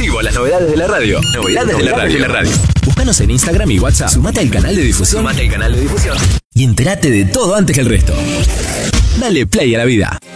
exclusivo a las novedades de la radio. Novedades de la radio. Búscanos en Instagram y WhatsApp. Sumate al canal de difusión. Y entérate de todo antes que el resto. Dale play a la vida.